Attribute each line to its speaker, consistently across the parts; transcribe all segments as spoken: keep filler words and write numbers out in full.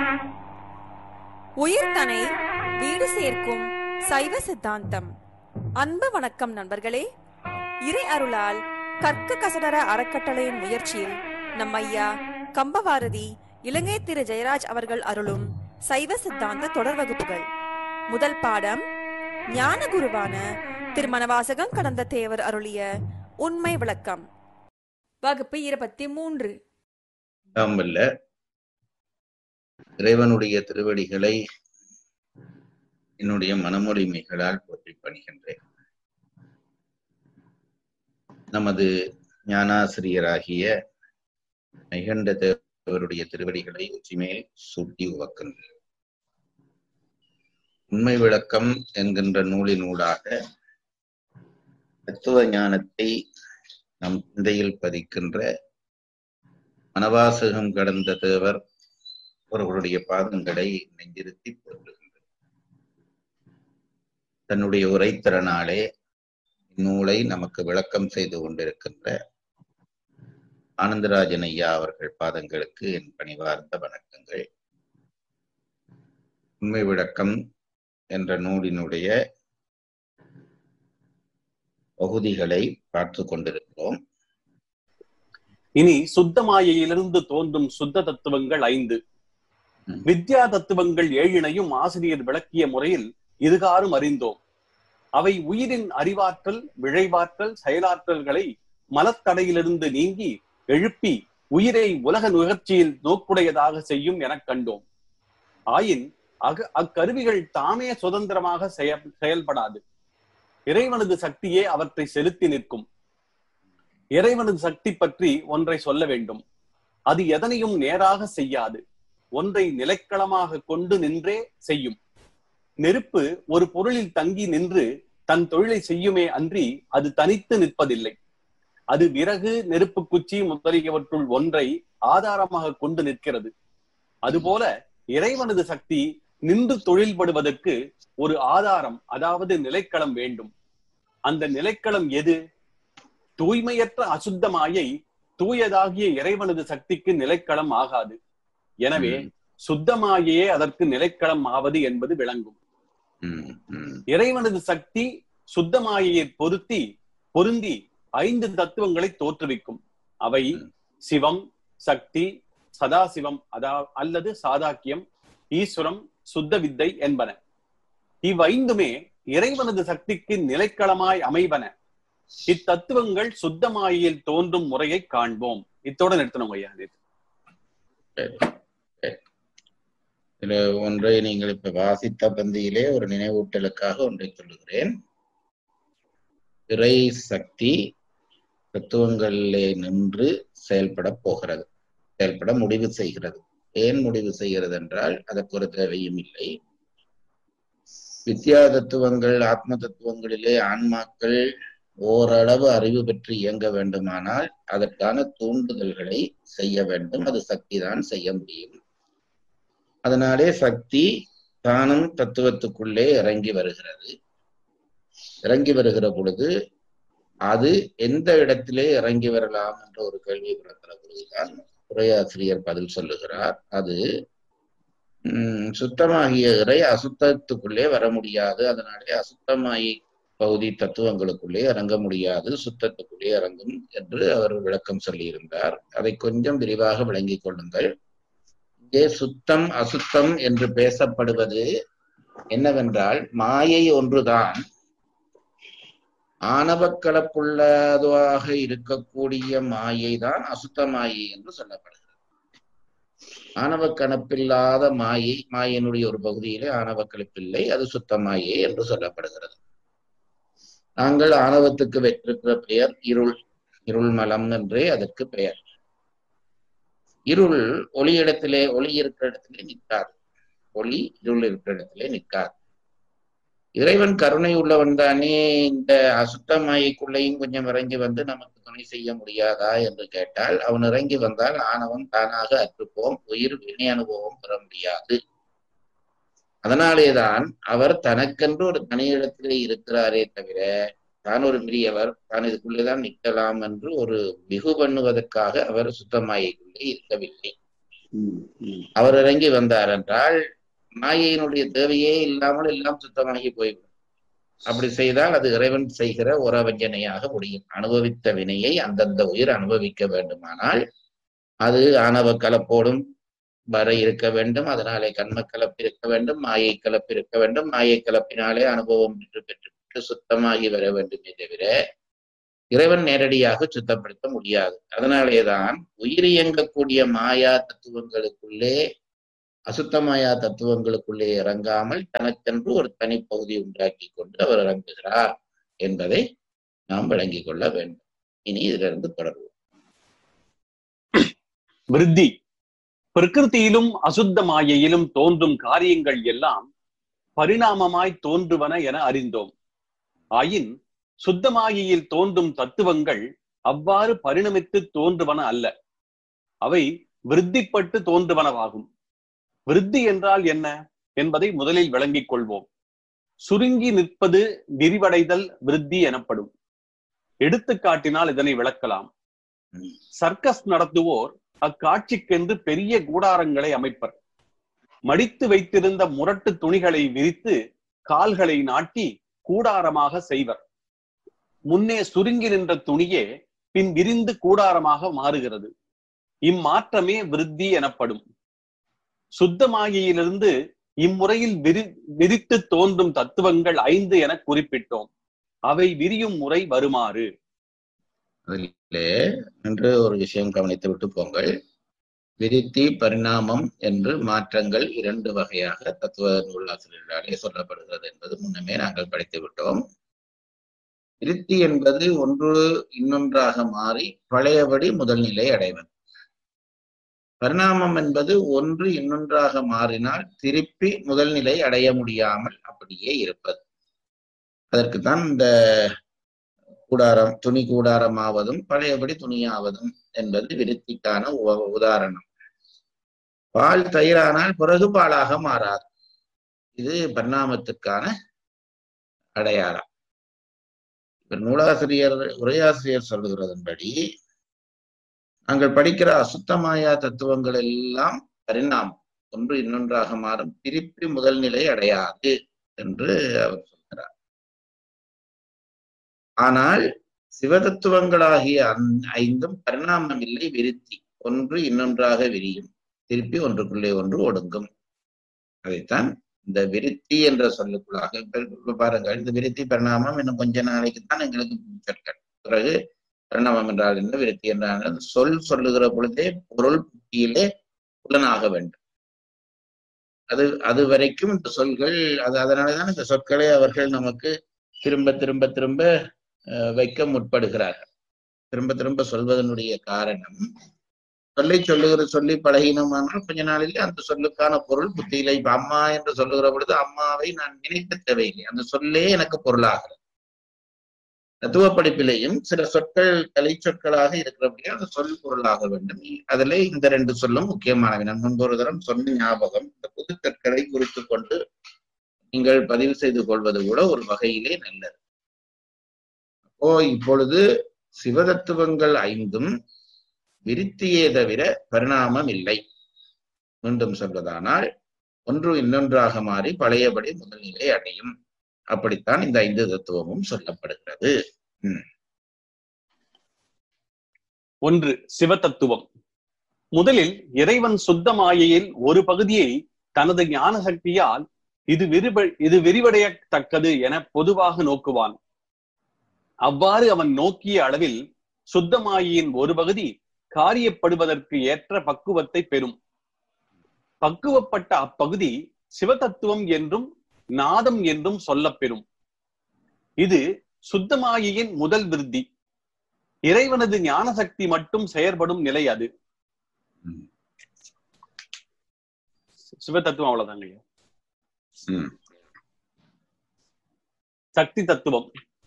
Speaker 1: உயிர்தனை வீடு சேர்க்கும் சைவ சித்தாந்தம். அன்பு வணக்கம் நண்பர்களே. இறை அருளால் கற்க கசடர அறக்கட்டளையின் முயற்சியில் நம் ஐயா கம்பவாரதி இலங்கை திரு ஜெயராஜ் அவர்கள் அருளும் சைவ சித்தாந்த தொடர் வகுப்புகள். முதல் பாடம் ஞான குருவான திருமணவாசகம் கடந்த தேவர் அருளிய உண்மை விளக்கம். வகுப்பு இருபத்தி மூன்று.
Speaker 2: இறைவனுடைய திருவடிகளை என்னுடைய மனமொழிமைகளால் போற்றி பணிகின்றேன். நமது ஞானாசிரியராகிய மெய்கண்ட தேவருடைய திருவடிகளை உச்சிமேல் சூட்டி உவக்கின்றேன். உண்மை விளக்கம் என்கின்ற நூலினூடாக தத்துவ ஞானத்தை நம் சிந்தையில் பதிக்கின்ற மனவாசகம் கடந்த தேவர் அவர்களுடைய பாதங்களை நெஞ்சிருத்தி போற்றுகின்றது. தன்னுடைய உரைத்திறனாலே இந்நூலை நமக்கு விளக்கம் செய்து கொண்டிருக்கின்ற ஆனந்தராஜன் ஐயா அவர்கள் பாதங்களுக்கு என் பணிவார்ந்த வணக்கங்கள். உண்மை விளக்கம் என்ற நூலினுடைய பகுதிகளை பார்த்து கொண்டிருக்கிறோம்.
Speaker 3: இனி சுத்த மாயையிலிருந்து தோன்றும் சுத்த தத்துவங்கள் ஐந்து, வித்யா தத்துவங்கள் ஏழினையும் ஆசிரியர் விளக்கிய முறையில் இதுகாரும் அறிந்தோம். அவை உயிரின் அறிவாற்றல், விழைவாற்றல், செயலாற்றல்களை மலத்தடையிலிருந்து நீங்கி எழுப்பி உயிரை உலக நுகர்ச்சியில் நோக்குடையதாக செய்யும் எனக் கண்டோம். ஆயின் அக அக்கருவிகள் தாமே சுதந்திரமாக செயல்படாது. இறைவனது சக்தியே அவற்றை செலுத்தி நிற்கும். இறைவனது சக்தி பற்றி ஒன்றை சொல்ல வேண்டும். அது எதனையும் நேராக செய்யாது. ஒன்றை நிலைக்களமாக கொண்டு நின்றே செய்யும். நெருப்பு ஒரு பொருளில் தங்கி நின்று தன் தொழிலை செய்யுமே அன்றி அது தனித்து நிற்பதில்லை. அது விறகு, நெருப்பு குச்சி முதலியவற்றுள் ஒன்றை ஆதாரமாக கொண்டு நிற்கிறது. அதுபோல இறைவனது சக்தி நின்று தொழில்படுவதற்கு ஒரு ஆதாரம், அதாவது நிலைக்களம் வேண்டும். அந்த நிலைக்களம் எது? தூய்மையற்ற அசுத்த மாயை தூயதாகிய இறைவனது சக்திக்கு நிலைக்களம் ஆகாது. எனவே சுத்தமாயே அதற்கு நிலைக்களம் ஆவது என்பது விளங்கும். இறைவனது சக்தி சுத்தமாயை பொருத்தி பொருந்தி ஐந்து தத்துவங்களை தோற்றுவிக்கும். அவை சிவம், சக்தி, சதாசிவம் அதா அல்லது சாதாக்கியம், ஈஸ்வரம், சுத்த வித்தை என்பன. இவ்வைந்துமே இறைவனது சக்திக்கு நிலைக்களமாய் அமைவன. இத்தத்துவங்கள் சுத்தமாயில் தோன்றும் முறையை காண்போம். இத்தோட நிறுத்தணும் ஐயா.
Speaker 2: இதுல ஒன்றை நீங்கள் இப்ப வாசித்த பந்தியிலே ஒரு நினைவூட்டலுக்காக ஒன்றை சொல்லுகிறேன். இறை சக்தி தத்துவங்களிலே நின்று செயல்பட போகிறது, செயல்பட முடிவு செய்கிறது. ஏன் முடிவு செய்கிறது என்றால் அதற்கு ஒரு தேவையும் இல்லை. வித்யா தத்துவங்கள், ஆத்ம தத்துவங்களிலே ஆன்மாக்கள் ஓரளவு அறிவு பெற்று இயங்க வேண்டுமானால் அதற்கான தூண்டுதல்களை செய்ய வேண்டும். அது சக்தி தான் செய்ய முடியும். அதனாலே சக்தி தானும் தத்துவத்துக்குள்ளே இறங்கி வருகிறது. இறங்கி வருகிற பொழுது அது எந்த இடத்திலே இறங்கி வரலாம் என்ற ஒரு கேள்வி பிறக்கிற பொழுதுதான் உரையாசிரியர் பதில் சொல்லுகிறார். அது உம் சுத்தமாகிய இறை அசுத்தத்துக்குள்ளே வர முடியாது. அதனாலே அசுத்தமாயி பகுதி தத்துவங்களுக்குள்ளே இறங்க முடியாது, சுத்தத்துக்குள்ளே இறங்கும் என்று அவர் விளக்கம் சொல்லியிருந்தார். அதை கொஞ்சம் விரிவாக விளங்கிக் கொள்ளுங்கள். இங்கே சுத்தம் அசுத்தம் என்று பேசப்படுவது என்னவென்றால், மாயை ஒன்றுதான் ஆணவக்கலப்புள்ளதாக இருக்கக்கூடிய மாயை தான் அசுத்த மாயை என்று சொல்லப்படுகிறது. ஆணவ கணப்பில்லாத மாயை, மாயினுடைய ஒரு பகுதியிலே ஆணவ கலப்பில்லை, அது சுத்த மாயை என்று சொல்லப்படுகிறது. நாங்கள் ஆணவத்துக்கு பெற்றிருக்கிற பெயர் இருள், இருள் மலம் என்றே அதற்கு பெயர். இருள் ஒளி இடத்திலே, ஒளி இருக்கிற இடத்திலே நிற்காது. ஒளி இருள் இருக்கிற இடத்திலே நிற்காது. இறைவன் கருணை உள்ளவன் தானே இந்த அசுத்த மாயைக்குள்ளையும் கொஞ்சம் இறங்கி வந்து நமக்கு துணை செய்ய முடியாதா என்று கேட்டால், அவன் இறங்கி வந்தால் ஆணவம் தானாக அற்றுப்போம், உயிர் வினை அனுபவம் பெற முடியாது. அதனாலேதான் அவர் தனக்கென்று ஒரு தனியிடத்திலே இருக்கிறாரே தவிர தான் ஒரு மிரியவர், தான் இதுக்குள்ளேதான் நிற்கலாம் என்று ஒரு மிகு பண்ணுவதற்காக அவர் சுத்தமாயைக்குள்ளே இருக்கவில்லை. அவர் இறங்கி வந்தார் என்றால் மாயையினுடைய தேவையே இல்லாமல் எல்லாம் சுத்தமாகி போய்விடும். அப்படி செய்தால் அது இறைவன் செய்கிற உறவஞ்சனையாக முடியும். அனுபவித்த வினையை அந்தந்த உயிர் அனுபவிக்க வேண்டுமானால் அது ஆணவ கலப்போடும் வர இருக்க வேண்டும். அதனாலே கண்ம கலப்பு இருக்க வேண்டும், மாயை கலப்பு இருக்க வேண்டும். மாயை கலப்பினாலே அனுபவம் பெற்று பெற்று பெற்று சுத்தமாகி வர வேண்டுமே தவிர இறைவன் நேரடியாக சுத்தப்படுத்த முடியாது. அதனாலேதான் உயிர் இயங்கக்கூடிய மாயா தத்துவங்களுக்குள்ளே அசுத்த மாயா தத்துவங்களுக்குள்ளே இறங்காமல் தனக்கென்று ஒரு தனிப்பகுதி உண்டாக்கி கொண்டு அவர் இறங்குகிறார் என்பதை நாம் விளங்கிக் கொள்ள வேண்டும். இனி இதிலிருந்து தொடர்வோம்.
Speaker 3: விருத்தி. பிரகிருதியிலும் அசுத்த மாயையிலும் தோன்றும் காரியங்கள் எல்லாம் பரிணாமமாய் தோன்றுவன என அறிந்தோம். ஆயின் சுத்த மாயையில் தோன்றும் தத்துவங்கள் அவ்வாறு பரிணமித்து தோன்றுவன அல்ல. அவை விருத்திப்பட்டு தோன்றுவனவாகும். விருத்தி என்றால் என்ன என்பதை முதலில் விளங்கிக் கொள்வோம். சுருங்கி நிற்பது விரிவடைதல் விருத்தி எனப்படும். எடுத்துக்காட்டினால் இதனை விளக்கலாம். சர்க்கஸ் நடத்துவோர் அக்காட்சிக்கென்று பெரிய கூடாரங்களை அமைப்பர். மடித்து வைத்திருந்த முரட்டு துணிகளை விரித்து கால்களை நாட்டி கூடாரமாக செய்வர். முன்னே சுருங்கி நின்ற துணியே பின் விரிந்து கூடாரமாக மாறுகிறது. இம்மாற்றமே விருத்தி எனப்படும். சுத்த மாயையிலிருந்து இம்முறையில் விரி விரித்து தோன்றும் தத்துவங்கள் ஐந்து என குறிப்பிட்டோம். அவை விரியும் முறை வருமாறு.
Speaker 2: அதிலே என்று ஒரு விஷயம் கவனித்து விட்டு போங்கள். விருத்தி பரிணாமம் என்று மாற்றங்கள் இரண்டு வகையாக தத்துவ நூலாசிரியர்களாலே சொல்லப்படுகிறது என்பது முன்னமே நாங்கள் படித்து விட்டோம். விருத்தி என்பது ஒன்று இன்னொன்றாக மாறி பழையபடி முதல் நிலை அடைவது. பரிணாமம் என்பது ஒன்று இன்னொன்றாக மாறினால் திருப்பி முதல் நிலை அடைய முடியாமல் அப்படியே இருப்பது. அதற்குத்தான் இந்த கூடாரம் துணி கூடாரமாவதும் பழையபடி துணியாவதும் என்பது விருத்திக்கான உதாரணம். பால் தயிரானால் பிறகு பாலாக மாறாது. இது பரிணாமத்திற்கான அடையாளம். நூலாசிரியர் உரையாசிரியர் சொல்லுகிறதன்படி நாங்கள் படிக்கிற அசுத்தமாயா தத்துவங்கள் எல்லாம் பரிணாமம், ஒன்று இன்னொன்றாக மாறும், திருப்பி முதல் நிலை அடையாது என்று அவர் சொல்கிறார். ஆனால் சிவதத்துவங்களாகிய ஐந்தும் பரிணாமம் இல்லை, விருத்தி. ஒன்று இன்னொன்றாக விரியும், திருப்பி ஒன்றுக்குள்ளே ஒன்று ஒடுங்கும். அதைத்தான் இந்த விருத்தி என்ற சொல்லுக்குள்ளாக பாருங்கள். இந்த விருத்தி பரிணாமம் இன்னும் கொஞ்ச நாளைக்கு தான் எங்களுக்கு சொற்கள். பிறகு பரிணாமம் என்றால் என்ன, விருத்தி என்றால் சொல் சொல்லுகிற பொழுதே பொருள் புத்தியிலே புலனாக வேண்டும். அது அது வரைக்கும் இந்த சொல்கள் அது அதனாலதான் இந்த சொற்களை அவர்கள் நமக்கு திரும்ப திரும்ப திரும்ப வைக்க முற்படுகிறார்கள். திரும்ப திரும்ப சொல்வதனுடைய காரணம், சொல்லை சொல்லுகிற சொல்லி பழகினோமானால் கொஞ்ச நாளிலே அந்த சொல்லுக்கான பொருள் புத்தியில. இப்ப அம்மா என்று சொல்லுகிற பொழுது அம்மாவை நான் நினைக்க தேவையில்லை, அந்த சொல்லே எனக்கு பொருளாகிறது. தத்துவ படிப்பிலையும் சில சொற்கள் கலை சொற்களாக இருக்கிறபடியே அந்த சொல் பொருளாக வேண்டும். அதுல இந்த ரெண்டு சொல்லும் முக்கியமானவை. நான் முன்பு ஒரு தரம் சொன்ன ஞாபகம், இந்த புது சொற்களை குறித்து கொண்டு நீங்கள் பதிவு செய்து கொள்வது கூட ஒரு வகையிலே நல்லது. அப்போ இப்பொழுது சிவதத்துவங்கள் ஐந்தும் விருத்தியே தவிர பரிணாமம் இல்லை. மீண்டும் சொல்வதானால் ஒன்று இன்னொன்றாக மாறி பழையபடி முதல்நிலை அடையும். அப்படித்தான் இந்த ஐந்து தத்துவமும் சொல்லப்படுகிறது.
Speaker 3: ஒன்று சிவதத்துவம். முதலில் இறைவன் சுத்த மாயையில் ஒரு பகுதியை தனது ஞான சக்தியால் இது விரிவ இது விரிவடையத்தக்கது என பொதுவாக நோக்குவான். அவ்வாறு அவன் நோக்கிய அளவில் சுத்த மாயையின் ஒரு பகுதி காரியப்படுவதற்கு ஏற்ற பக்குவத்தை பெறும். பக்குவப்பட்ட அப்பகுதி சிவதத்துவம் என்றும் நாதம் என்றும் சொல்லப்பெறும். இது சுத்தமாயின் முதல் விருத்தி. இறைவனது ஞான சக்தி மட்டும் செயற்படும் நிலை அது. சிவதத்துவம் அவ்வளவுதாங்க. சக்தி தத்துவம்.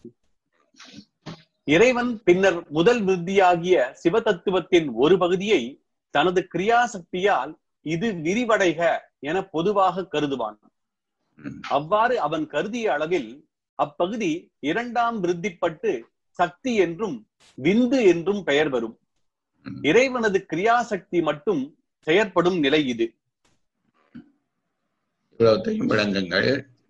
Speaker 3: இறைவன் பின்னர் முதல் விருத்தியாகிய சிவதத்துவத்தின் ஒரு பகுதியை தனது கிரியாசக்தியால் இது விரிவடைக என பொதுவாக கருதுவான். அவ்வாறு அவன் கருதிய அளவில் அப்பகுதி இரண்டாம் விருத்திப்பட்டு சக்தி என்றும் விந்து என்றும் பெயர் வரும். இறைவனது கிரியாசக்தி மட்டும் செயற்படும் நிலை இது.
Speaker 2: இவ்வளவுத்தையும் விளங்குங்கள்.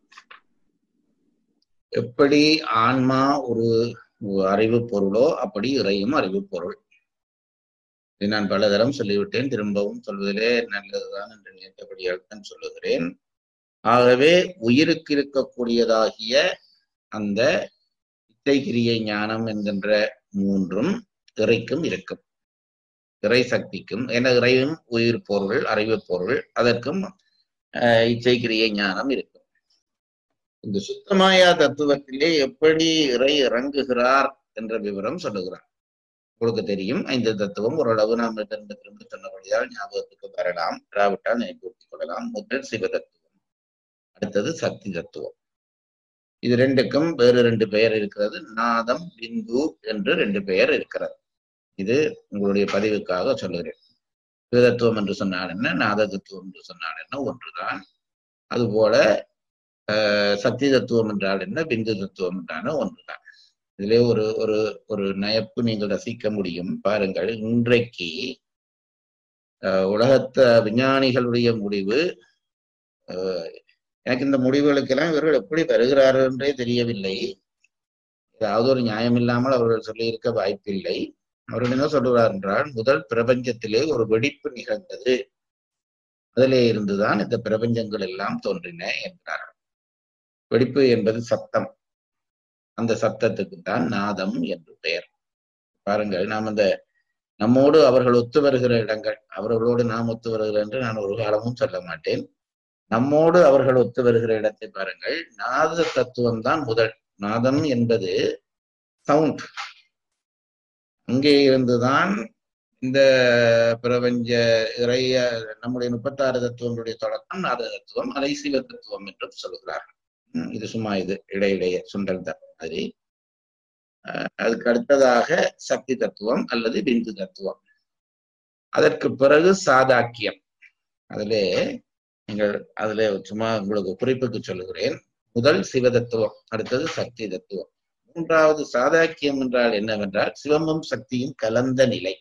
Speaker 2: எப்படி ஆன்மா ஒரு அறிவு பொருளோ அப்படி இறையும் அறிவு பொருள். இதை நான் பலதரம் சொல்லிவிட்டேன், திரும்பவும் சொல்வதிலே நல்லதுதான் என்று நினைத்தபடியால் சொல்லுகிறேன். ஆகவே உயிருக்கு இருக்கக்கூடியதாகிய அந்த இச்சைக்கிரியை ஞானம் என்கின்ற மூன்றும் இறைக்கும் இருக்கும், இறை சக்திக்கும். என இறையும் உயிர் பொருள், அறிவு பொருள், அதற்கும் அஹ் இச்சைக்கிரியை ஞானம் இருக்கும். இந்த சுத்தமாயா தத்துவத்திலே எப்படி இறை இறங்குகிறார் என்ற விவரம் சொல்லுகிறார். உங்களுக்கு தெரியும், ஐந்து தத்துவம் ஓரளவு நாம் திரும்ப திரும்ப சொன்னபடியால் ஞாபகத்துக்கு வரலாம், இராவிட்டால் நினைப்பூர்த்திக் கொள்ளலாம். முதல் சிவ தத்துவம், அடுத்தது சக்தி தத்துவம். இது ரெண்டுக்கும் வேறு ரெண்டு பெயர் இருக்கிறது. நாதம், பிந்து என்று ரெண்டு பெயர் இருக்கிறது. இது உங்களுடைய பதிவுக்காக சொல்லுகிறேன். சிவதத்துவம் என்று சொன்னால் என்ன, நாத தத்துவம் என்று சொன்னால் என்ன ஒன்றுதான். அதுபோல அஹ் சக்தி தத்துவம் என்றால் என்ன, பிந்து தத்துவம் என்றான ஒன்றுதான். இதிலே ஒரு ஒரு ஒரு நயப்பு நீங்கள் ரசிக்க முடியும். பாருங்கள், இன்றைக்கு அஹ் உலகத்த விஞ்ஞானிகளுடைய முடிவு, அஹ் எனக்கு இந்த முடிவுகளுக்கெல்லாம் இவர்கள் எப்படி வருகிறார்கள் என்றே தெரியவில்லை. ஏதாவது ஒரு நியாயம் இல்லாமல் அவர்கள் சொல்லியிருக்க வாய்ப்பில்லை. அவர்கள் என்ன சொல்லுகிறார் என்றால், முதல் பிரபஞ்சத்திலே ஒரு வெடிப்பு நிகழ்ந்தது, அதிலே இருந்துதான் இந்த பிரபஞ்சங்கள் எல்லாம் தோன்றின என்கிறார்கள். வெடிப்பு என்பது சத்தம், அந்த சத்தத்துக்கு தான் நாதம் என்று பெயர். பாருங்கள், நாம் அந்த நம்மோடு அவர்கள் ஒத்து வருகிற இடங்கள், அவர்களோடு நாம் ஒத்து வருகிறோம் என்று நான் ஒரு காலமும் சொல்ல மாட்டேன். நம்மோடு அவர்கள் ஒத்து வருகிற இடத்தை பாருங்கள். நாத தத்துவம் தான் முதல். நாதம் என்பது சவுண்ட். அங்கே இருந்துதான் இந்த பிரபஞ்ச இறைய நம்முடைய முப்பத்தாறு தத்துவங்களுடைய தொடக்கம் நாத தத்துவம், அதை சிவ தத்துவம் என்றும் சொல்கிறார்கள். இது சும்மா இது இடையிடையே சுண்டல் தான் மாதிரி. அதுக்கு அடுத்ததாக சக்தி தத்துவம் அல்லது பிந்து தத்துவம். அதற்கு பிறகு சாதாக்கியம். அதிலே நீங்கள் அதிலே சும்மா உங்களுக்கு குறிப்புக்கு சொல்லுகிறேன். முதல் சிவ தத்துவம், அடுத்தது சக்தி தத்துவம். மூன்றாவது சாதாக்கியம் என்றால் என்னவென்றால் சிவமும் சக்தியும் கலந்த நிலை.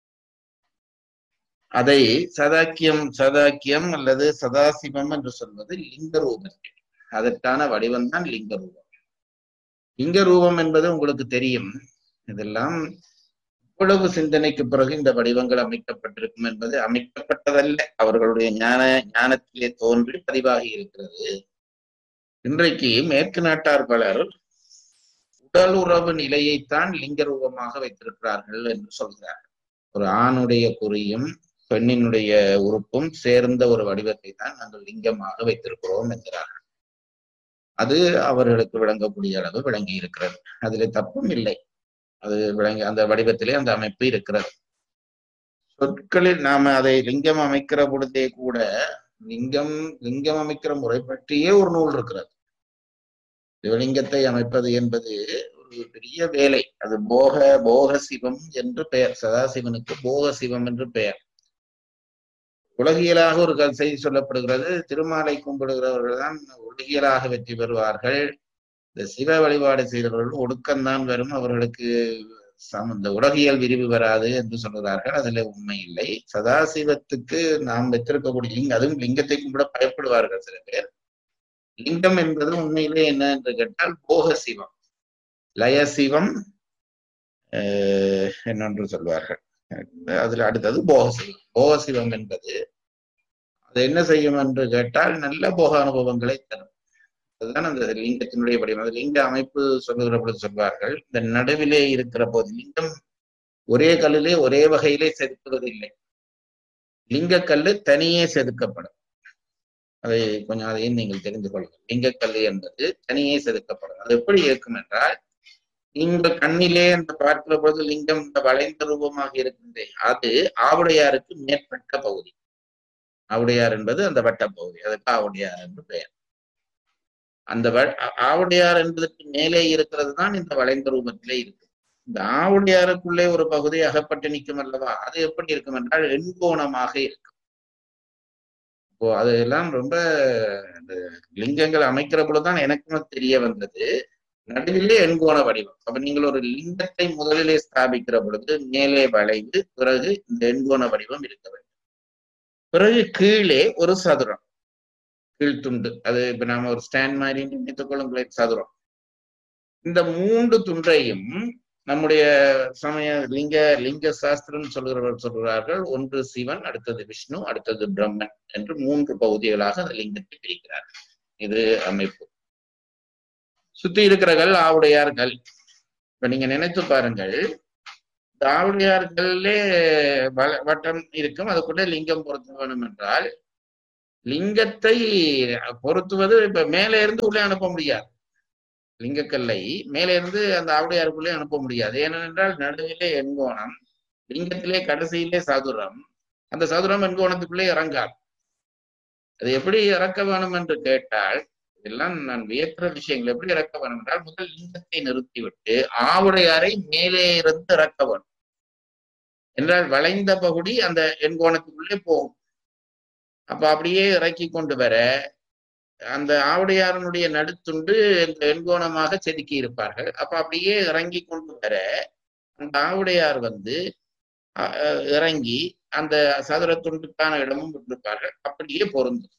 Speaker 2: அதை சதாக்கியம் சதாக்கியம் அல்லது சதாசிவம் என்று சொல்வது லிங்க ரூபம். அதற்கான வடிவம் தான் லிங்க ரூபம். லிங்க ரூபம் என்பது உங்களுக்கு தெரியும். இதெல்லாம் இவ்வளவு சிந்தனைக்கு பிறகு இந்த வடிவங்கள் அமைக்கப்பட்டிருக்கும் என்பது அமைக்கப்பட்டதல்ல, அவர்களுடைய ஞான ஞானத்திலே தோன்றி பதிவாகி இருக்கிறது. இன்றைக்கு மேற்கு நாட்டார் பலர் உடல் உறவு நிலையைத்தான் லிங்க ரூபமாக வைத்திருக்கிறார்கள் என்று சொல்கிறார்கள். ஒரு ஆணுடைய குறியும் பெண்ணினுடைய உறுப்பும் சேர்ந்த ஒரு வடிவத்தை தான் நாங்கள் லிங்கமாக வைத்திருக்கிறோம் என்கிறார்கள். அது அவர்களுக்கு விளங்கக்கூடிய அளவு விளங்கி இருக்கிறது. அதிலே தப்பும் இல்லை. அது விளங்கி அந்த வடிவத்திலே அந்த அமைப்பு இருக்கிறது. சொற்களில் நாம அதை லிங்கம் அமைக்கிற பொழுதே கூட லிங்கம் லிங்கம் அமைக்கிற முறை பற்றியே ஒரு நூல் இருக்கிறது. சிவலிங்கத்தை அமைப்பது என்பது ஒரு பெரிய வேலை. அது போக போக சிவம் என்று பெயர். சதாசிவனுக்கு போக சிவம் என்று பெயர். உலகியலாக ஒரு செய்தி சொல்லப்படுகிறது. திருமாலை கும்பிடுகிறவர்கள் தான் உலகியலாக வெற்றி பெறுவார்கள். இந்த சிவ வழிபாடு செய்தவர்கள் ஒடுக்கம்தான் வரும், அவர்களுக்கு இந்த உலகியல் விரிவு வராது என்று சொல்கிறார்கள். அதுல உண்மை இல்லை. சதாசிவத்துக்கு நாம் வைத்திருக்கக்கூடிய லிங்கம், அதுவும் லிங்கத்தை கும்பிட பயப்படுவார்கள் சில பேர். லிங்கம் என்பது உண்மையிலே என்ன என்று கேட்டால் போக சிவம், லய சிவம் அஹ் என்னொன்று சொல்வார்கள். அதுல அடுத்தது போக சிவம். போக சிவம் என்பது அது என்ன செய்யும் என்று கேட்டால் நல்ல போக அனுபவங்களை தரும். அதுதான் அந்த லிங்கத்தினுடைய வடிவம். அது லிங்க அமைப்பு சொல்லுகிற பொழுது சொல்வார்கள், இந்த நடுவிலே இருக்கிற போது லிங்கம் ஒரே கல்லிலே ஒரே வகையிலே செதுக்குவது இல்லை. லிங்க கல்லு தனியே செதுக்கப்படும். அதை கொஞ்சம் அதையும் நீங்கள் தெரிந்து கொள்ளுங்கள். லிங்கக்கல்லு என்பது தனியே செதுக்கப்படும். அது எப்படி இருக்கும் என்றால், நீங்கள் கண்ணிலே அந்த பார்க்கிற பொழுது லிங்கம் இந்த வளைந்த ரூபமாக இருக்கின்றே, அது ஆவுடையாருக்கு மேற்பட்ட பகுதி. ஆவுடையார் என்பது அந்த வட்ட பகுதி, அதுக்கு ஆவுடையார் என்று பெயர். அந்த ஆவுடையார் என்பதற்கு மேலே இருக்கிறது தான் இந்த வளைந்த ரூபத்திலே இருக்கு. இந்த ஆவுடையாருக்குள்ளே ஒரு பகுதி அகப்பட்டு நிற்கும் அல்லவா, அது எப்படி இருக்கும் என்றால் எண்கோணமாக இருக்கும். இப்போ அதெல்லாம் ரொம்ப இந்த லிங்கங்கள் அமைக்கிற பொழுதுதான் எனக்கும் தெரிய வந்தது. நடுவிலே எண்கோண வடிவம். அப்ப நீங்கள் ஒரு லிங்கத்தை முதலிலே ஸ்தாபிக்கிற பொழுது மேலே வளைந்து பிறகு இந்த எண்கோண வடிவம் இருக்க வேண்டும். பிறகு கீழே ஒரு சதுரம், கீழ்த்துண்டு, அது இப்ப நாம ஒரு ஸ்டாண்ட் மாதிரி நினைத்துக் கொள்ளுங்களேன், சதுரம். இந்த மூன்று துண்டையும் நம்முடைய சமய லிங்க லிங்க சாஸ்திரம் சொல்கிறவர் சொல்கிறார்கள், ஒன்று சிவன், அடுத்தது விஷ்ணு, அடுத்தது பிரம்மன் என்று மூன்று பகுதிகளாக அந்த லிங்கத்தை பிரிக்கிறார்கள். இது அமைப்பு. சுத்தி இருக்கிறகள் ஆவுடையார்கள். இப்ப நீங்க நினைத்து பாருங்கள், ஆவுடையார்களே வட்டம் இருக்கும், அதுக்குள்ள லிங்கம் பொருத்த வேணும் என்றால் லிங்கத்தை பொருத்துவது இப்ப மேலே இருந்து உள்ளே அனுப்ப முடியாது. லிங்கக்கல்லை மேலே இருந்து அந்த ஆவுடையாருக்குள்ளே அனுப்ப முடியாது. ஏனென்றால் நடுவிலே எண்கோணம், லிங்கத்திலே கடைசியிலே சதுரம், அந்த சதுரம் எண்கோணத்துக்குள்ளே இறங்காது. அது எப்படி இறக்க வேணும் என்று கேட்டால், இதெல்லாம் நான் வியக்கிற விஷயங்கள். எப்படி இறக்க வேணும் என்றால், முதல் லிங்கத்தை நிறுத்திவிட்டு ஆவுடையாரை மேலே இருந்து இறக்க வேணும் என்றால் வளைந்த பகுதி அந்த எண்கோணத்துக்குள்ளே போகும். அப்ப அப்படியே இறக்கி கொண்டு வர அந்த ஆவுடையாரனுடைய நடுத்துண்டு இந்த எண்கோணமாக செதுக்கி இருப்பார்கள். அப்ப அப்படியே இறங்கி கொண்டு வர அந்த ஆவுடையார் வந்து இறங்கி அந்த சதுர துண்டுக்கான இடமும் விட்டிருப்பார்கள். அப்படியே பொருந்தும்.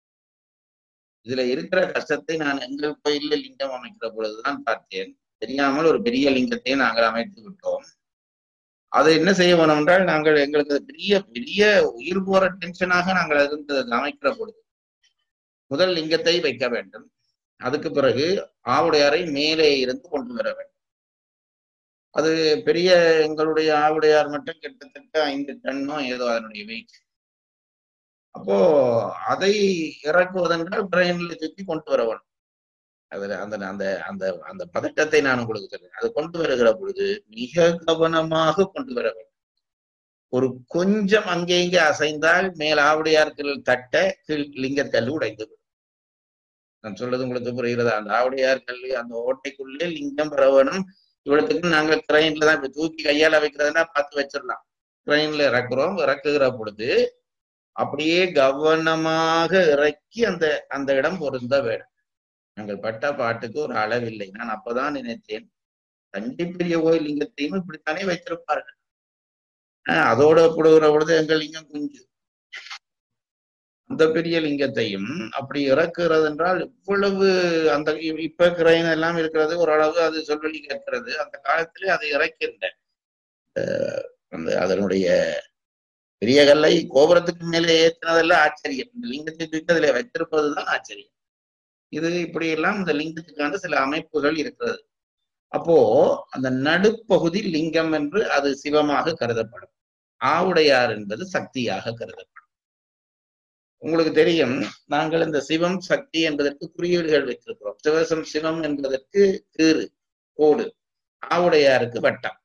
Speaker 2: இதுல இருக்கிற கஷ்டத்தை நான் எங்கள் கோயில்ல லிங்கம் அமைக்கிற பொழுதுதான் பார்த்தேன். தெரியாமல் ஒரு பெரிய லிங்கத்தை நாங்கள் அமைத்து விட்டோம். அதை என்ன செய்ய வேணும் என்றால், நாங்கள் எங்களுக்கு பெரிய பெரிய உயிர் போற டென்ஷனாக நாங்கள் இருந்து அமைக்கிற பொழுது முதல் லிங்கத்தை வைக்க வேண்டும். அதுக்கு பிறகு ஆவுடையாரை மேலே இருந்து கொண்டு வர வேண்டும். அது பெரிய எங்களுடைய ஆவுடையார் மட்டும் கிட்டத்தட்ட ஐந்து டன்னோ ஏதோ அதனுடைய வெயிட். அப்போ அதை இறக்குவதென்றால் பிரெயின்ல தூக்கி கொண்டு வர வேண்டும். அதுல அந்த அந்த அந்த அந்த பதட்டத்தை நான் உங்களுக்கு சொல்றேன். அது கொண்டு வருகிற பொழுது மிக கவனமாக கொண்டு வர வேண்டும். ஒரு கொஞ்சம் அங்கே இங்கே அசைந்தால் மேல் ஆவுடையார்கள் தட்ட கீழ் லிங்கக்கல் உடைந்து விடும். நான் சொல்றது உங்களுக்கு புரிகிறதா? அந்த ஆவுடையார்கள் அந்த ஓட்டைக்குள்ளே லிங்கம் பெற வேணும். இவ்வளவுக்கு நாங்கள் கிரைன்ல தான் இப்ப தூக்கி கையால வைக்கிறதுனா பார்த்து வச்சிடலாம். கிரைன்ல இறக்குறோம். இறக்குகிற பொழுது அப்படியே கவனமாக இறக்கி அந்த அந்த இடம் பொருந்த வேண்டும். நாங்கள் பட்ட பாட்டுக்கு ஒரு அளவில்லை. நான் அப்பதான் நினைத்தேன், தஞ்சை பெரிய கோயில் லிங்கத்தையும் இப்படித்தானே வைத்திருப்பார்கள். ஆஹ் அதோட போடுகிற பொழுது எங்கள் லிங்கம் குஞ்சு. அந்த பெரிய லிங்கத்தையும் அப்படி இறக்குறது என்றால் இவ்வளவு அந்த இப்ப கிரைன் எல்லாம் இருக்கிறது, ஓரளவு அது சொல்லி கேட்கிறது. அந்த காலத்திலே அதை இறக்கின்ற அந்த அதனுடைய பெரிய கல்லை கோபுரத்துக்கு மேலே ஏற்றினதெல்லாம் ஆச்சரியம். இந்த லிங்கத்தை தூக்கி அதில் வைத்திருப்பதுதான் ஆச்சரியம். இது இப்படி எல்லாம் இந்த லிங்கத்துக்கான சில அமைப்புகள் இருக்கிறது. அப்போ அந்த நடுப்பகுதி லிங்கம் என்று அது சிவமாக கருதப்படும். ஆவுடையார் என்பது சக்தியாக கருதப்படும். உங்களுக்கு தெரியும், நாங்கள் இந்த சிவம் சக்தி என்பதற்கு குறியீடுகள் வைத்திருக்கிறோம். சிவசம் சிவம் என்பதற்கு கீறு கோடு, ஆவுடையாருக்கு வட்டம்.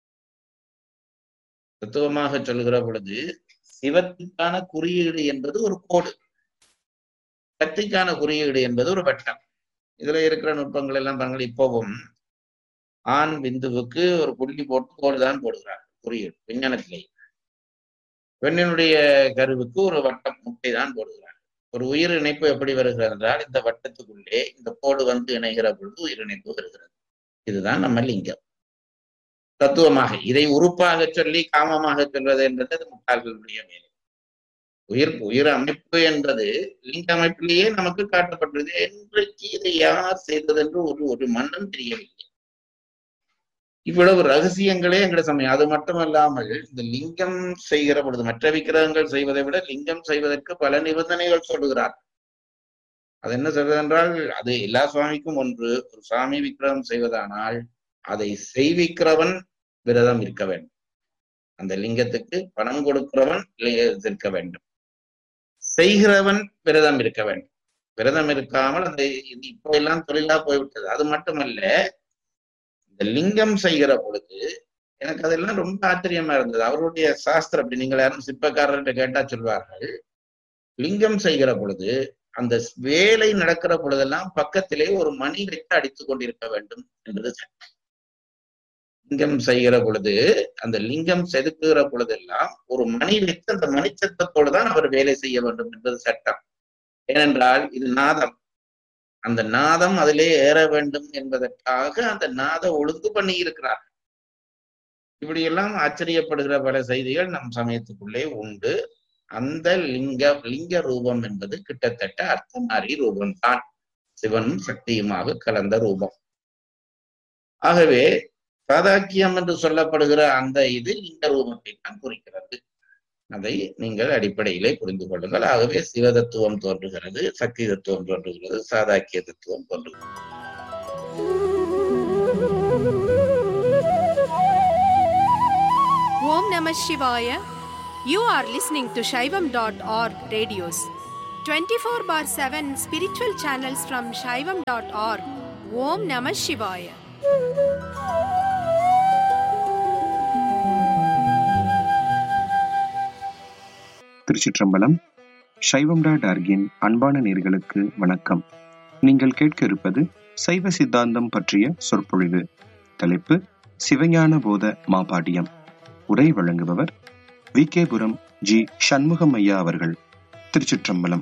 Speaker 2: தத்துவமாக சொல்லுகிற பொழுது சிவத்துக்கான குறியீடு என்பது ஒரு கோடு, சக்திக்கான குறியீடு என்பது ஒரு வட்டம். இதுல இருக்கிற நுட்பங்கள் எல்லாம் பாருங்கள். இப்பவும் ஆண் பிந்துவுக்கு ஒரு புள்ளி போட்டு கோடு தான் போடுகிறார் குறியீடு விஞ்ஞானத்திலே. பெண்ணினுடைய கருவுக்கு ஒரு வட்டம் முட்டை தான் போடுகிறார். ஒரு உயிர் இணைப்பு எப்படி வருகிறது என்றால், இந்த வட்டத்துக்குள்ளே இந்த கோடு வந்து இணைகிற பொழுது உயிர் இணைப்பு வருகிறது. இதுதான் நம்ம லிங்கம். தத்துவமாக இதை உறுப்பாக சொல்லி காமமாக சொல்வது என்பது அது முட்டாள்களுடைய மேலே. உயிர் உயிர் அமைப்பு என்பது லிங்க அமைப்பிலேயே நமக்கு காட்டப்பட்டது. என்றைக்கு இதை யார் செய்தது என்று ஒரு ஒரு மன்னம் தெரியவில்லை. இவ்வளவு ரகசியங்களே எங்களுடைய சமயம். அது மட்டுமல்லாமல் இந்த லிங்கம் செய்கிற பொழுது மற்ற விக்கிரகங்கள் செய்வதை விட லிங்கம் செய்வதற்கு பல நிபந்தனைகள் சொல்லுகிறார். அது என்ன சொல்றது என்றால், அது எல்லா சுவாமிக்கும் ஒன்று. ஒரு சாமி விக்கிரகம் செய்வதானால் அதை செய்விக்கிறவன் விரதம் இருக்க வேண்டும். அந்த லிங்கத்துக்கு பணம் கொடுக்கிறவன் இருக்க வேண்டும். செய்கிறவன் விரதம் இருக்க வேண்டும். விரதம் இருக்காமல் அந்த இப்ப எல்லாம் தொழிலா போய்விட்டது. அது மட்டுமல்ல, இந்த லிங்கம் செய்கிற பொழுது எனக்கு அதெல்லாம் ரொம்ப ஆச்சரியமா இருந்தது. அவருடைய சாஸ்திரம் அப்படி, நீங்கள் யாரும் சிற்பக்காரர்கிட்ட கேட்டா சொல்வார்கள், லிங்கம் செய்கிற பொழுது அந்த வேலை நடக்கிற பொழுதெல்லாம் பக்கத்திலே ஒரு மணி வைத்து அடித்துக் கொண்டிருக்க வேண்டும் என்பது சட்டம். லிங்கம் செய்கிற பொழுது அந்த லிங்கம் செதுக்குகிற பொழுதெல்லாம் ஒரு மணி வைத்து அந்த மணிச்சத்தத்தோடு தான் அவர் வேலை செய்ய வேண்டும் என்பது சட்டம். ஏனென்றால் இது நாதம். அந்த நாதம் அதிலே ஏற வேண்டும் என்பதற்காக அந்த நாத ஒழுங்கு பண்ணி இருக்கிறார். இப்படியெல்லாம் ஆச்சரியப்படுகிற பல செய்திகள் நம் சமயத்துக்குள்ளே உண்டு. அந்த லிங்க லிங்க ரூபம் என்பது கிட்டத்தட்ட அர்த்தநாரி ரூபம்தான், சிவனும் சக்தியுமாக கலந்த ரூபம். ஆகவே சாதாக்கியம் என்று சொல்லப்படுகிற அந்த இது லிங்க ரூபத்தை தான் குறிக்கிறது. அதை நீங்கள் அடிப்படையிலே புரிந்து கொள்ளுங்கள். ஆகவே சிவ தத்துவம் தோன்றுகிறது, சக்தி தத்துவம் தோன்றுகிறது, சாதாக்கிய தத்துவம் தோன்றுகிறது.
Speaker 4: Om Namah Shivaya. You are listening to Shaivam dot org radios. twenty-four bar seven spiritual channels from Shaivam dot org. Om Namah Shivaya.
Speaker 5: திருச்சிற்றம்பலம். சைவம் டாட் ஆர்கின் அன்பான நேயர்களுக்கு வணக்கம். நீங்கள் கேட்க இருப்பது சைவ சித்தாந்தம் பற்றிய சொற்பொழிவு. தலைப்பு சிவஞான போத மாபாடியம். உரை வழங்குபவர் வி கே புரம் ஜி சண்முகம் ஐயா அவர்கள். திருச்சிற்றம்பலம்.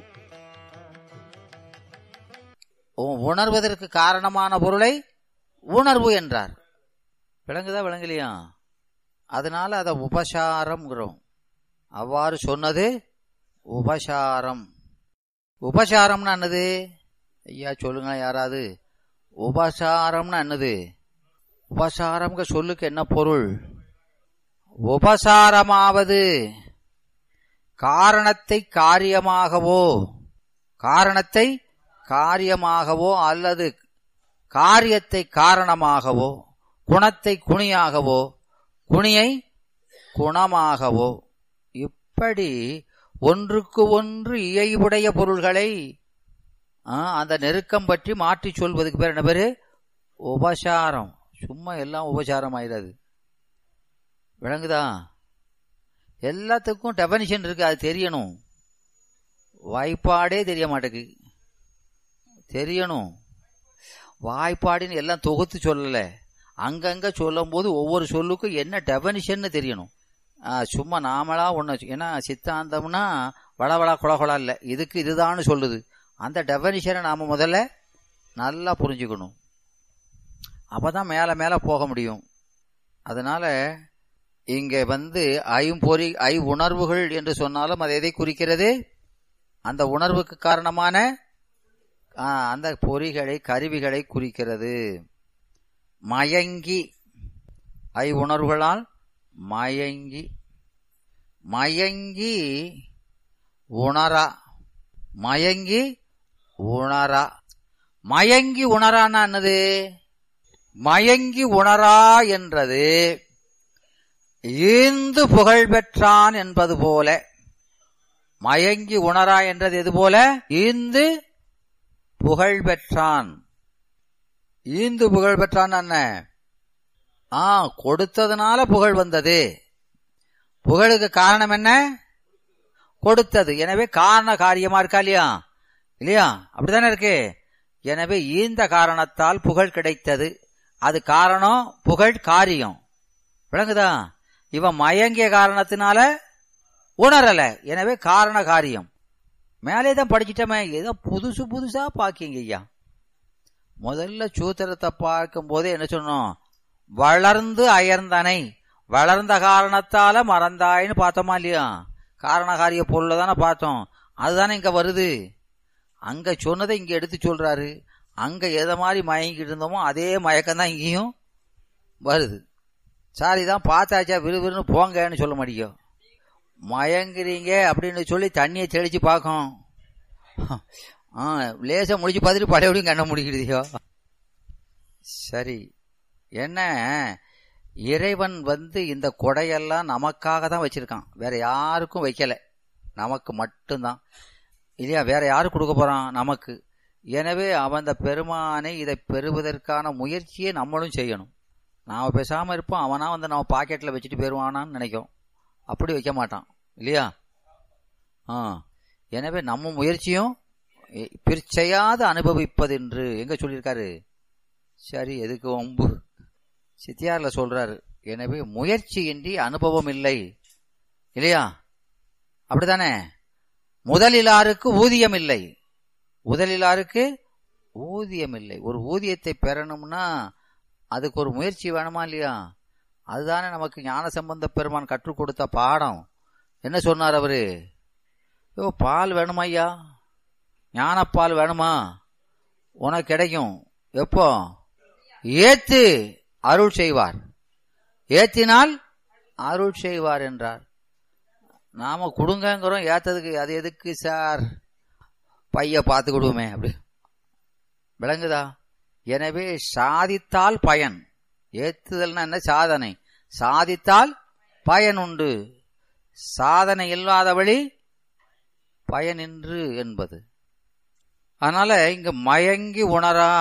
Speaker 6: உணர்வதற்கு காரணமான பொருளை உணர்வு என்றார். விளங்குதா விளங்கலையா? அதனால அதை உபசாரம்ங்கிறோம். அவ்வாறு சொன்னது உபசாரம். உபசாரம்னா என்னது ஐயா சொல்லுங்க யாராவது? உபசாரம்னா என்னது? உபசாரம்ங்க சொல்லுக்கு என்ன பொருள்? உபசாரமாவது காரணத்தை காரியமாகவோ காரணத்தை காரியமாகவோ அல்லது காரியத்தை காரணமாகவோ குணத்தை குணியாகவோ குணியை குணமாகவோ இப்படி ஒன்றுக்கு ஒன்று இயைவுடைய பொருள்களை அந்த நெருக்கம் பற்றி மாற்றி சொல்வதுக்கு பேர் என்ன பேரு? உபசாரம். சும்மா எல்லாம் உபசாரம் ஆயிடாது. விளங்குதா? எல்லாத்துக்கும் டெபனிஷன் இருக்கு, அது தெரியணும். வாய்ப்பாடே தெரிய மாட்டேங்குது, தெரியணும். வாய்ப்பாடுன்னு எல்லாம் தொகுத்து சொல்லல, அங்கங்க சொல்லும் போது ஒவ்வொரு சொல்லுக்கும் என்ன டெபனிஷன் தெரியணும். சும்மா நாமளா ஒண்ணு, ஏன்னா சித்தாந்தம்னா வளவளா குளகுளா இல்லை, இதுக்கு இதுதான்னு சொல்லுது. அந்த டெபனிஷனை நாம முதல்ல நல்லா புரிஞ்சுக்கணும், அப்பதான் மேல மேல போக முடியும். அதனால இங்க வந்து ஐம்பொறி ஐ உணர்வுகள் என்று சொன்னாலும் அது எதை குறிக்கிறது? அந்த உணர்வுக்கு காரணமான அந்த பொறிகளை கருவிகளை குறிக்கிறது. மயங்கி ஐ உணர்வுகளால் மயங்கி மயங்கி உணரா மயங்கி உணரா மயங்கி உணரான்னா என்னது? மயங்கி உணரா என்றது ஈந்து புகழ் பெற்றான் என்பது போல. மயங்கி உணரா என்றது எது போல? ஈந்து புகழ் பெற்றான். ஈந்து புகழ் பெற்றான் என்ன? ஆ கொடுத்ததுனால புகழ் வந்தது. புகழுக்கு காரணம் என்ன? கொடுத்தது. எனவே காரண காரியமா இருக்கா இல்லையா? இல்லையா? அப்படித்தானே இருக்கு. எனவே ஈந்த காரணத்தால் புகழ் கிடைத்தது. அது காரணம், புகழ் காரியம். விளங்குதா? இவன் மயங்கிய காரணத்தினால உணரல, எனவே காரண காரியம். மேலேதான் படிச்சுட்டமே, ஏதோ புதுசு புதுசா பாக்கிங்க ஐயா. முதல்ல சூத்திரத்தை பார்க்கும் போதே என்ன சொன்னோம்? வளர்ந்து அயர்ந்தனை, வளர்ந்த காரணத்தால மறந்தாயின்னு பார்த்தோமா இல்லையா? காரணகாரிய பொருளை தானே பார்த்தோம். அதுதானே இங்க வருது. அங்க சொன்னதை இங்க எடுத்து சொல்றாரு. அங்க எதை மாதிரி மயங்கிட்டு இருந்தோமோ அதே மயக்கம் தான் இங்கேயும் வருது. சாரிதான் பார்த்தாச்சா, விறுவிறுன்னு போங்கன்னு சொல்ல மாட்டேங்க. மயங்குறீங்க அப்படின்னு சொல்லி தண்ணியை தெளிச்சு பார்க்கும். ஆஹ் லேசா முடிச்சு பார்த்துட்டு பழையபடியும் கண்ண முடிக்கிடுதியோ. சரி, என்ன இறைவன் வந்து இந்த கொடையெல்லாம் நமக்காக தான் வச்சிருக்கான், வேற யாருக்கும் வைக்கல, நமக்கு மட்டும்தான் இல்லையா? வேற யாரு கொடுக்க போறான்? நமக்கு. எனவே அவன் அந்த பெருமானை இதை பெறுவதற்கான முயற்சியை நம்மளும் செய்யணும். நாம பேசாம இருப்போம், அவனா வந்து நம்ம பாக்கெட்ல வச்சுட்டு போயிருவானான்னு நினைக்கும். அப்படி வைக்க மாட்டான் இல்லையா? ஆ எனவே நம்ம முயற்சியும் பிற்செய்யாது அனுபவிப்பது என்று எங்க சொல்லியிருக்காரு? சரி, எதுக்கு ஒம்பு? சித்தியார்ல சொல்றாரு. எனவே முயற்சியின்றி அனுபவம் இல்லை இல்லையா? அப்படித்தானே? முதலிலாருக்கு ஊதியம் இல்லை, முதலிலாருக்கு ஊதியம் இல்லை. ஒரு ஊதியத்தை பெறணும்னா அதுக்கு ஒரு முயற்சி வேணுமா இல்லையா? அதுதானே நமக்கு ஞான சம்பந்த பெருமான் கற்றுக் கொடுத்த பாடம். என்ன சொன்னார் அவரு? யோ பால் வேணுமா ஐயா, ஞானப்பால் வேணுமா, உனக்கு கிடைக்கும். எப்போ? ஏத்து அருள் செய்வார், ஏத்தினால் அருள் செய்வார் என்றார். நாம கொடுங்கங்கிறோம், ஏத்ததுக்கு அது எதுக்கு சார், பைய பார்த்து கொடுவோமே அப்படி விளங்குதா? எனவே சாதித்தால் பயன், ஏத்துதல்னா என்ன? சாதனை. சாதித்தால் பயன் உண்டு, சாதனை இல்லாத வழி பயனின்று என்பது. அதனால இங்க மயங்கி உணரா